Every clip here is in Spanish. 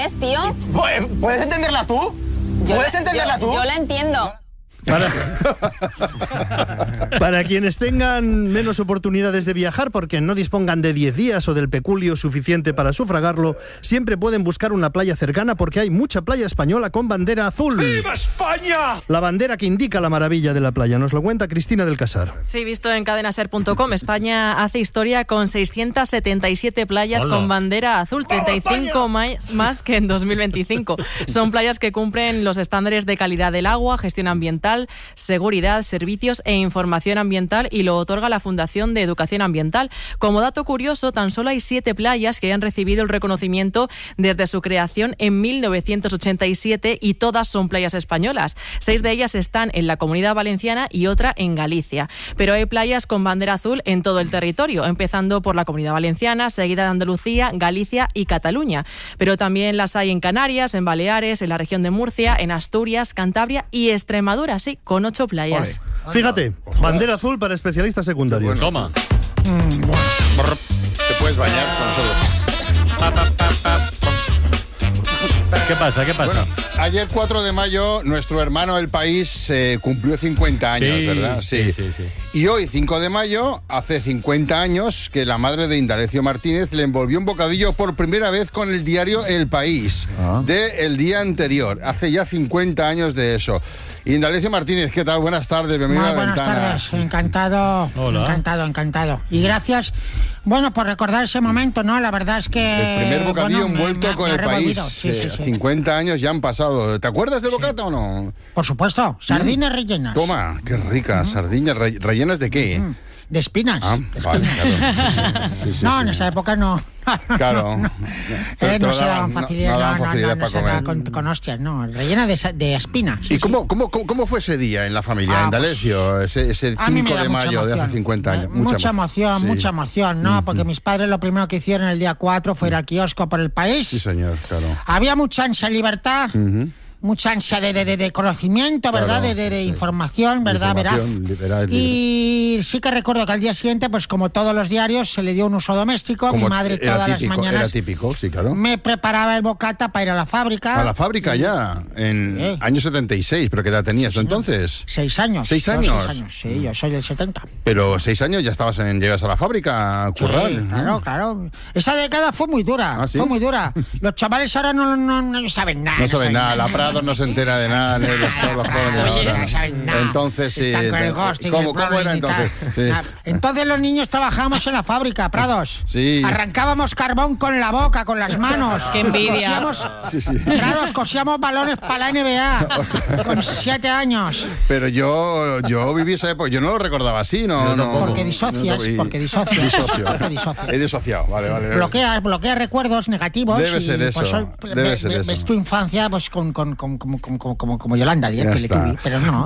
¿Es, tío? ¿Puedes entenderla tú? ¿Puedes entenderla tú? Yo la entiendo. Para quienes tengan menos oportunidades de viajar porque no dispongan de 10 días o del peculio suficiente para sufragarlo, siempre pueden buscar una playa cercana porque hay mucha playa española con bandera azul. ¡Viva España! La bandera que indica la maravilla de la playa. Nos lo cuenta Cristina del Casar. Sí, visto en cadenaser.com, España hace historia con 677 playas con bandera azul, 35 más que en 2025. Son playas que cumplen los estándares de calidad del agua, gestión ambiental, seguridad, servicios e información ambiental, y lo otorga la Fundación de Educación Ambiental. Como dato curioso, tan solo hay 7 playas que han recibido el reconocimiento desde su creación en 1987 y todas son playas españolas. 6 de ellas están en la Comunidad Valenciana y otra en Galicia. Pero hay playas con bandera azul en todo el territorio, empezando por la Comunidad Valenciana, seguida de Andalucía, Galicia y Cataluña. Pero también las hay en Canarias, en Baleares, en la región de Murcia, en Asturias, Cantabria y Extremadura. Sí, con 8 playas. Fíjate, bandera azul para especialistas secundarios. Toma. Te puedes bañar con nosotros. ¿Qué pasa? Bueno, ayer 4 de mayo nuestro hermano El País cumplió 50 años, ¿verdad? Sí. Y hoy, 5 de mayo, hace 50 años que la madre de Indalecio Martínez le envolvió un bocadillo por primera vez con el diario El País del día anterior. Hace ya 50 años de eso. Indalecio Martínez, ¿qué tal? Buenas tardes, bienvenido a la buenas Ventana. tardes, encantado. Hola. Encantado. Y gracias, bueno, por recordar ese momento, ¿no? La verdad es que... El primer bocadillo bueno, envuelto con me El ha País. revolvido. Sí. 50 años ya han pasado. ¿Te acuerdas del bocata o no? Por supuesto, sardinas rellenas. Toma, qué rica. Sardinas rellenas ¿de qué? De espinas. Ah, vale, claro. Sí, en esa época no. Claro. No se daban facilidad, no se daba con hostias, no. Rellena de espinas. ¿Y cómo fue ese día en la familia, Indalecio? Ese 5 de mayo de hace 50 años. Mucha emoción, ¿no? Porque mis padres lo primero que hicieron el día 4 fue ir al kiosco por El País. Sí, señor, claro. Había mucha ansia de libertad. Mucha ansia de conocimiento, ¿verdad? Claro, de información, ¿verdad? Veraz. Y sí que recuerdo que al día siguiente, pues como todos los diarios, se le dio un uso doméstico. Mi madre todas las mañanas era típico, sí, claro. me preparaba el bocata para ir a la fábrica. A la fábrica ya, en año 76, ¿pero qué edad tenías entonces? 6 años. 6 años. 6 años, sí, yo soy del 70. Pero 6 años ya llegas a la fábrica a currar. Sí, claro. Esa década fue muy dura, ¿sí? fue muy dura. Los chavales ahora no saben nada. No saben nada, la Prado no se entera de nada, ni todos los jóvenes ahora. No saben nada. Entonces, sí. Están con el ghosting, ¿Cómo era entonces? Sí. Entonces los niños trabajábamos en la fábrica, Prados. Sí. Arrancábamos carbón con la boca, con las manos. ¡Qué envidia! Prados, cosíamos balones para la NBA con 7 años. Pero yo viví esa época, yo no lo recordaba así, ¿no? Porque disocias. He disociado, vale. Bloquea recuerdos negativos. Debe ser eso. Ves tu infancia pues como Yolanda Díaz, pero no.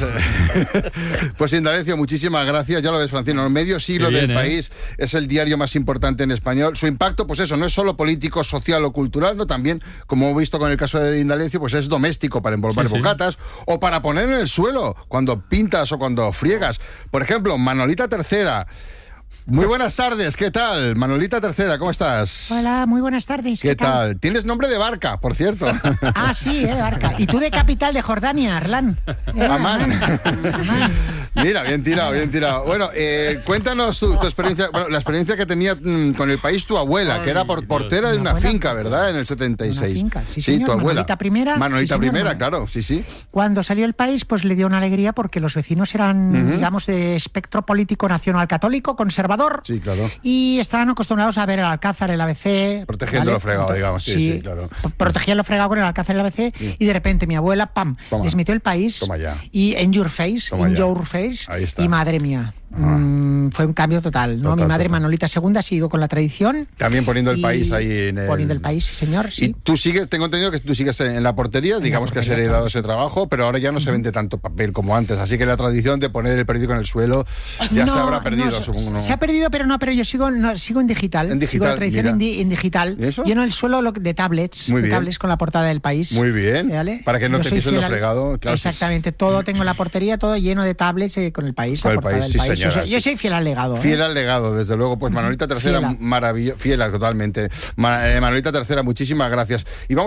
Pues Indalecio, muchísimas gracias. Ya lo ves, Francino, en medio siglo del País es el diario más importante en español. Su impacto, pues eso, no es solo político, social o cultural, no, también, como hemos visto con el caso de Indalecio, pues es doméstico para envolver bocatas o para poner en el suelo cuando pintas o cuando friegas. Por ejemplo, Manolita Tercera. Muy buenas tardes, ¿qué tal? Manolita Tercera, ¿cómo estás? Hola, muy buenas tardes. ¿Qué tal? Tienes nombre de barca, por cierto. Ah, sí, de barca. Y tú de capital de Jordania, Arlán. Amán. Mira, bien tirado. Bueno, cuéntanos tu experiencia, la experiencia que tenía con El País tu abuela, que era portera de una finca, ¿verdad? En el 76. Una finca, sí, señor. Tu abuela. Manolita Primera, claro, sí. Cuando salió El País, pues le dio una alegría porque los vecinos eran, digamos, de espectro político nacional católico, conservador. Sí, claro. Y estaban acostumbrados a ver el Alcázar, el ABC. Protegiendo lo fregado, digamos. Sí, claro. Protegían lo fregado con el Alcázar, el ABC. Y de repente mi abuela, les metió El País. Toma ya. Y In Your Face. Ahí está. Y madre mía. Fue un cambio total, ¿no? Mi madre, Manolita II, siguió con la tradición. También poniendo El País ahí en el... Poniendo El País, sí, señor, sí. Y tú tengo entendido que tú sigues en la portería, digamos que has heredado ese trabajo, pero ahora ya no se vende tanto papel como antes, así que la tradición de poner el periódico en el suelo ya se habrá perdido, supongo. ¿No? Se ha perdido, pero yo sigo en digital. Sigo la tradición en digital. ¿Y eso? Lleno el suelo de tablets, tablets con la portada del País. Muy bien. ¿Vale? Para que no te pisen lo fregado. Claro. Exactamente, todo tengo en la portería, todo lleno de tablets con El País, la portada del País. Eso, yo soy fiel al legado. Fiel al legado, desde luego. Pues Manolita III, maravillosa, fiel totalmente. Manolita III, muchísimas gracias. Y vamos